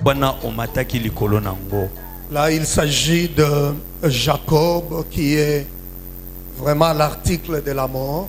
Là, il s'agit de Jacob qui est vraiment l'article de la mort.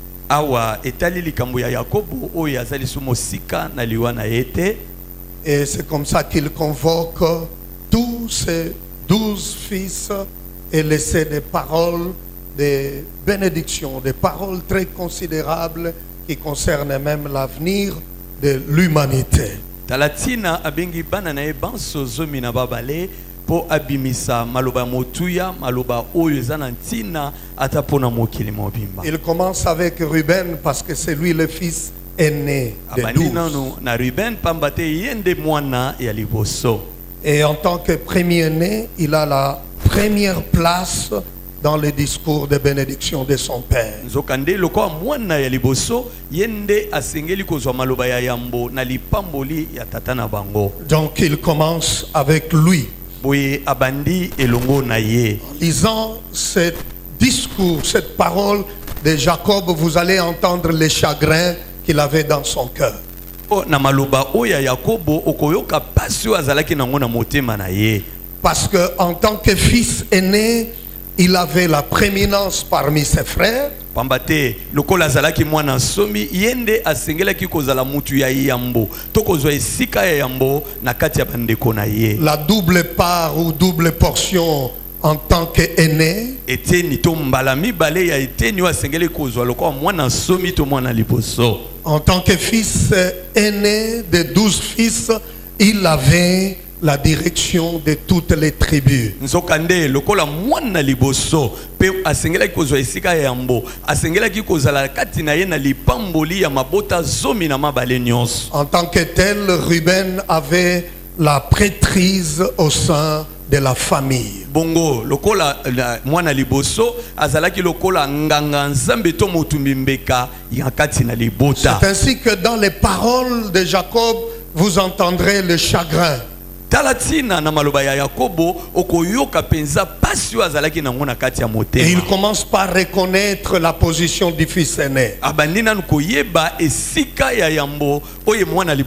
Et c'est comme ça qu'il convoque tous ses 12 fils et laisse des paroles de bénédiction, des paroles très considérables qui concernent même l'avenir de l'humanité. Talatina abengi bana na ebanso zomi na babale po abimisa maloba motuya maloba oyo ezana ntina ata pona mokili mobimba. Il commence avec Ruben parce que c'est lui le fils aîné des 12. Na Ruben pambate yende mwana ya liboso. Et en tant que premier-né, il a la première place dans le discours de bénédiction de son père. Nzokande loko mwana ya liboso yende asengeli kozwa maloba ya yambo na lipamboli ya tata na bango. Donc il commence avec lui. Boye abandi elongo na ye. En lisant ce discours, cette parole de Jacob, vous allez entendre les chagrins qu'il avait dans son cœur. Na maloba oya Yakobo okoyoka pasio azalaki nango na motema na ye. Parce que en tant que fils aîné, il avait la prééminence parmi ses frères. Pambate lokola azalaki mwana somi yende asengelaki kozala mutu ya yambo tokozwa esika ya yambo na kati ya bandeko na ye. La double part ou double portion en tant qu'aîné. Eteni to mbala mibale ya eteni asengeli kozwa lokola mwana somi to mwana liboso. En tant que fils aîné de 12 fils, il avait la direction de toutes les tribus. Nzokande lokola mwana liboso pe asengela kozwa esika ya yambo asengela ki kozala kati na ye na lipamboli ya mabota zomi na mabale nyonso. En tant que tel, Ruben avait la prêtrise au sein de la famille. Bongo lokola mwana liboso azalaki lokola nganga nzambe to motumbi mbeka ya kati na libota. C'est ainsi que dans les paroles de Jacob, vous entendrez le chagrin. Talatina na maloba ya Yakobo okoyoka penza pasio azalaki nango na kati ya motema. Et il commence par reconnaître la position du fils aîné. Abandina nkoyeba esika ya yambo oye mwana